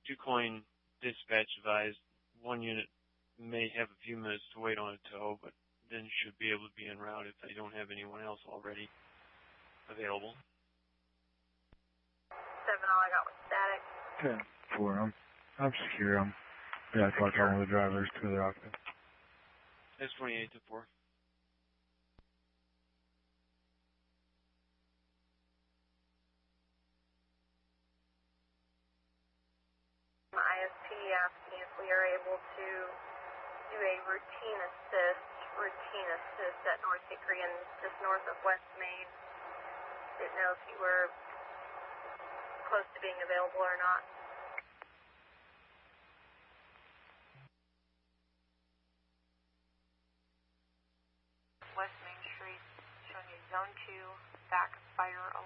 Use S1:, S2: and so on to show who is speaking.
S1: DuCoin dispatch advised one unit may have a few minutes to wait on a tow, but then should be able to be en route if they don't have anyone else already available.
S2: 7, all I got was static.
S3: 10-4, I'm secure. Yeah, I talked to one of the drivers to the office.
S1: That's 28-4.
S2: My ISP asking if we are able to do a routine assist at North Hickory and just north of West Main. Didn't know if you were close to being available or not. West Main Street, showing you zone 2, backfire